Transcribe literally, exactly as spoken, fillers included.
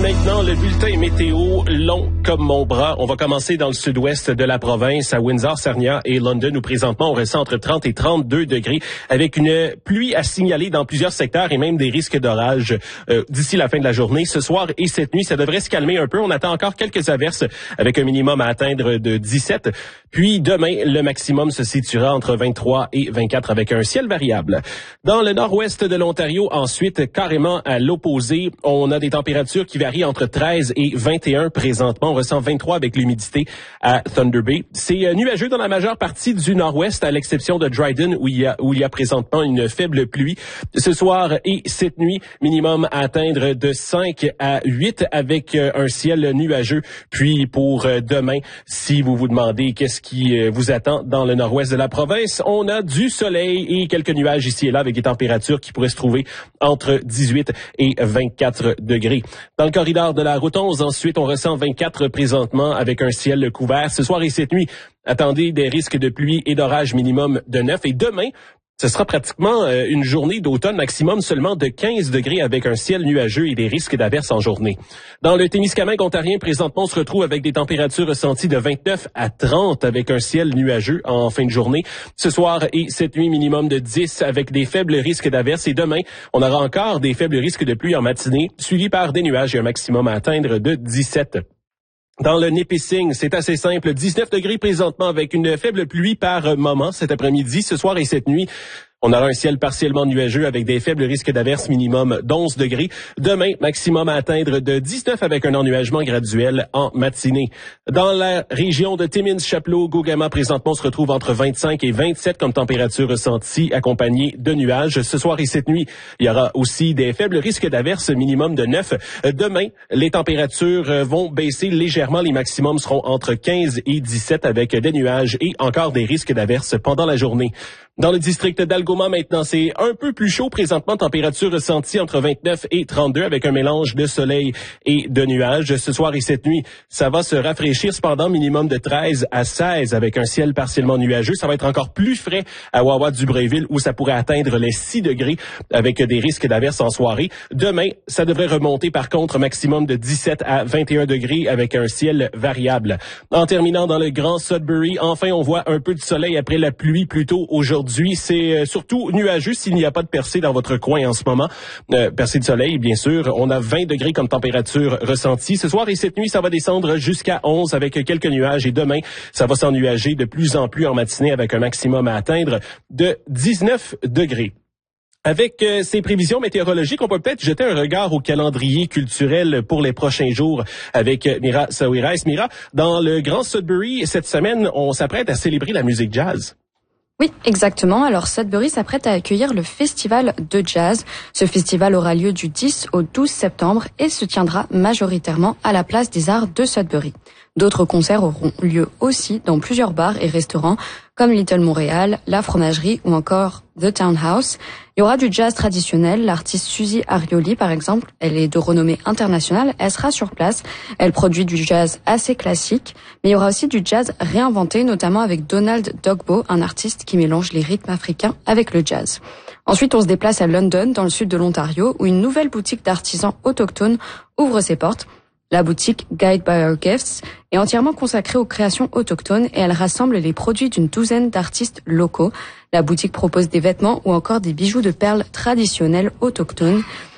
maintenant, le bulletin météo long comme mon bras. On va commencer dans le sud-ouest de la province, à Windsor, Sarnia et London, où présentement on ressent entre trente et trente-deux degrés, avec une pluie à signaler dans plusieurs secteurs et même des risques d'orage euh, d'ici la fin de la journée. Ce soir et cette nuit, ça devrait se calmer un peu. On attend encore quelques averses avec un minimum à atteindre de dix-sept. Puis demain, le maximum se situera entre vingt-trois et vingt-quatre avec un ciel variable. Dans le nord-ouest de l'Ontario, ensuite, carrément à l'opposé, on a des températures qui varient entre treize et vingt et un présentement. On ressent vingt-trois avec l'humidité à Thunder Bay. C'est euh, nuageux dans la majeure partie du nord-ouest, à l'exception de Dryden, où il y a, où il y a présentement une faible pluie. Ce soir et cette nuit, minimum à atteindre de cinq à huit avec euh, un ciel nuageux. Puis pour euh, demain, si vous vous demandez qu'est-ce qui euh, vous attend dans le nord-ouest de la province, on a du soleil et quelques nuages ici et là avec des températures qui pourraient se trouver entre dix-huit et vingt-quatre degrés. Dans le corridor de la route onze, ensuite, on ressent vingt-quatre présentement avec un ciel couvert. Ce soir et cette nuit, attendez des risques de pluie et d'orage minimum de neuf. Et demain, ce sera pratiquement euh, une journée d'automne maximum seulement de quinze degrés avec un ciel nuageux et des risques d'averses en journée. Dans le Témiscamingue ontarien, présentement, on se retrouve avec des températures ressenties de vingt-neuf à trente avec un ciel nuageux en fin de journée. Ce soir et cette nuit, minimum de dix avec des faibles risques d'averses. Et demain, on aura encore des faibles risques de pluie en matinée, suivis par des nuages et un maximum à atteindre de dix-sept. Dans le Nipissing, c'est assez simple. dix-neuf degrés présentement avec une faible pluie par moment cet après-midi, ce soir et cette nuit. On aura un ciel partiellement nuageux avec des faibles risques d'averses minimum d'onze degrés. Demain, maximum à atteindre de dix-neuf avec un ennuagement graduel en matinée. Dans la région de Timmins, Chapleau, Gogama, présentement, on se retrouve entre vingt-cinq et vingt-sept comme température ressentie accompagnée de nuages. Ce soir et cette nuit, il y aura aussi des faibles risques d'averses minimum de neuf. Demain, les températures vont baisser légèrement. Les maximums seront entre quinze et dix-sept avec des nuages et encore des risques d'averses pendant la journée. Dans le district d'Algoma, maintenant, c'est un peu plus chaud. Présentement, température ressentie entre vingt-neuf et trente-deux avec un mélange de soleil et de nuages. Ce soir et cette nuit, ça va se rafraîchir cependant, minimum de treize à seize avec un ciel partiellement nuageux. Ça va être encore plus frais à Wawa-du-Bréville où ça pourrait atteindre les six degrés avec des risques d'averses en soirée. Demain, ça devrait remonter par contre maximum de dix-sept à vingt et un degrés avec un ciel variable. En terminant dans le Grand Sudbury, enfin, on voit un peu de soleil après la pluie plus tôt aujourd'hui. Aujourd'hui, c'est surtout nuageux s'il n'y a pas de percée dans votre coin en ce moment. Euh, percée de soleil, bien sûr. On a vingt degrés comme température ressentie. Ce soir et cette nuit, ça va descendre jusqu'à onze avec quelques nuages. Et demain, ça va s'ennuager de plus en plus en matinée avec un maximum à atteindre de dix-neuf degrés. Avec euh, ces prévisions météorologiques, on peut peut-être jeter un regard au calendrier culturel pour les prochains jours avec euh, Mira Saouirès. Mira, dans le Grand Sudbury, cette semaine, on s'apprête à célébrer la musique jazz. Oui, exactement. Alors Sudbury s'apprête à accueillir le festival de jazz. Ce festival aura lieu du dix au douze septembre et se tiendra majoritairement à la place des Arts de Sudbury. D'autres concerts auront lieu aussi dans plusieurs bars et restaurants comme Little Montréal, La Fromagerie ou encore The Townhouse. Il y aura du jazz traditionnel. L'artiste Suzy Arioli, par exemple, elle est de renommée internationale. Elle sera sur place. Elle produit du jazz assez classique. Mais il y aura aussi du jazz réinventé, notamment avec Donald Dogbo, un artiste qui mélange les rythmes africains avec le jazz. Ensuite, on se déplace à London, dans le sud de l'Ontario, où une nouvelle boutique d'artisans autochtones ouvre ses portes. La boutique Guide by Our Gifts est entièrement consacrée aux créations autochtones et elle rassemble les produits d'une douzaine d'artistes locaux. La boutique propose des vêtements ou encore des bijoux de perles traditionnels autochtones.